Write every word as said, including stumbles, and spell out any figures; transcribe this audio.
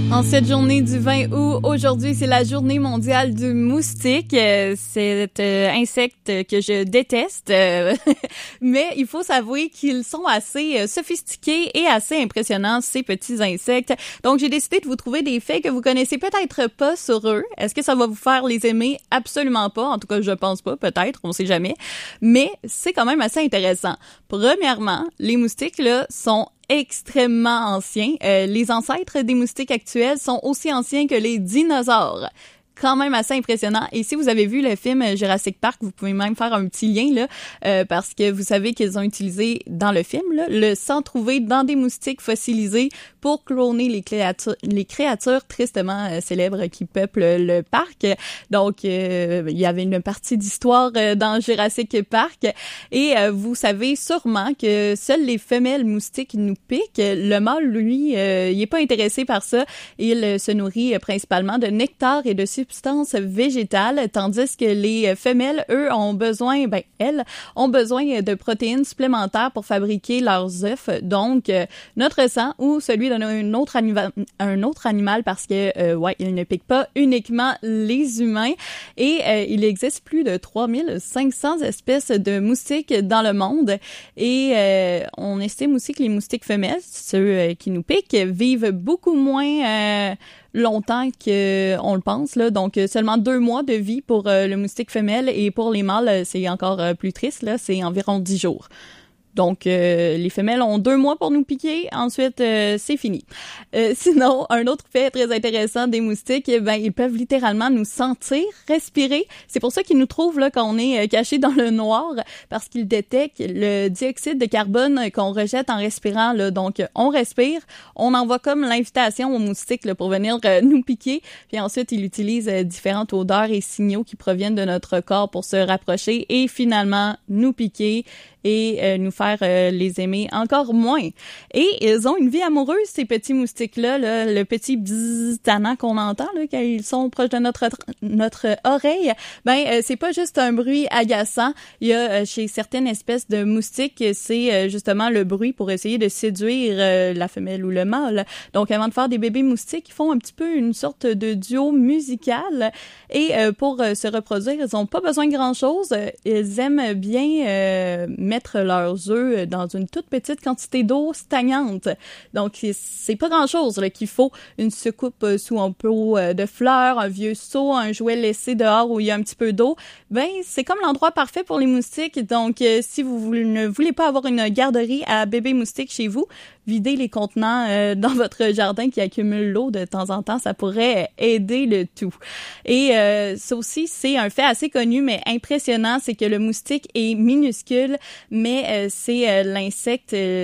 En cette journée du vingt août, aujourd'hui, c'est la journée mondiale du moustique. Euh, c'est euh, insecte que je déteste, euh, mais il faut s'avouer qu'ils sont assez euh, sophistiqués et assez impressionnants, ces petits insectes. Donc, j'ai décidé de vous trouver des faits que vous connaissez peut-être pas sur eux. Est-ce que ça va vous faire les aimer? Absolument pas. En tout cas, je pense pas. Peut-être, on sait jamais. Mais c'est quand même assez intéressant. Premièrement, les moustiques, là, sont extrêmement anciens. Euh, les ancêtres des moustiques actuels sont aussi anciens que les dinosaures. Quand même assez impressionnant. Et si vous avez vu le film Jurassic Park, vous pouvez même faire un petit lien là, euh, parce que vous savez qu'ils ont utilisé dans le film là, le sang trouvé dans des moustiques fossilisés pour cloner les créatures, les créatures tristement euh, célèbres qui peuplent le parc. Donc, euh, il y avait une partie d'histoire euh, dans Jurassic Park. Et euh, vous savez sûrement que seules les femelles moustiques nous piquent. Le mâle, lui, euh, il est pas intéressé par ça. Il euh, se nourrit euh, principalement de nectar et de substances végétales, tandis que les femelles, eux, ont besoin, ben, elles, ont besoin de protéines supplémentaires pour fabriquer leurs œufs. Donc, euh, notre sang ou celui d'un autre animal, un autre animal, parce que, euh, ouais, il ne pique pas uniquement les humains. Et euh, il existe plus de trois mille cinq cents espèces de moustiques dans le monde. Et euh, on estime aussi que les moustiques femelles, ceux euh, qui nous piquent, vivent beaucoup moins euh, longtemps qu'on le pense, là. Donc, seulement deux mois de vie pour euh, le moustique femelle, et pour les mâles, c'est encore euh, plus triste, là. C'est environ dix jours. Donc, euh, les femelles ont deux mois pour nous piquer. Ensuite, euh, c'est fini. Euh, sinon, un autre fait très intéressant des moustiques, ben, ils peuvent littéralement nous sentir, respirer. C'est pour ça qu'ils nous trouvent là quand on est euh, caché dans le noir, parce qu'ils détectent le dioxyde de carbone qu'on rejette en respirant, là. Donc, on respire, on envoie comme l'invitation aux moustiques là, pour venir euh, nous piquer. Puis ensuite, ils utilisent euh, différentes odeurs et signaux qui proviennent de notre corps pour se rapprocher et finalement nous piquer et euh, nous faire euh, les aimer encore moins. Et ils ont une vie amoureuse, ces petits moustiques-là, là, le petit bzzz tannant qu'on entend là, quand ils sont proches de notre notre oreille. Ben, euh, c'est pas juste un bruit agaçant. Il y a euh, chez certaines espèces de moustiques, c'est euh, justement le bruit pour essayer de séduire euh, la femelle ou le mâle. Donc, avant de faire des bébés moustiques, ils font un petit peu une sorte de duo musical. Et euh, pour euh, se reproduire, ils ont pas besoin de grand-chose. Ils aiment bien euh, mettre leurs œufs dans une toute petite quantité d'eau stagnante. Donc, c'est pas grand-chose là, qu'il faut. Une secoupe sous un pot de fleurs, un vieux seau, un jouet laissé dehors où il y a un petit peu d'eau. Ben, c'est comme l'endroit parfait pour les moustiques. Donc, euh, si vous ne voulez pas avoir une garderie à bébés moustiques chez vous, videz les contenants euh, dans votre jardin qui accumulent l'eau de temps en temps. Ça pourrait aider le tout. Et euh, ça aussi, c'est un fait assez connu, mais impressionnant, c'est que le moustique est minuscule, mais euh, c'est euh, l'insecte euh,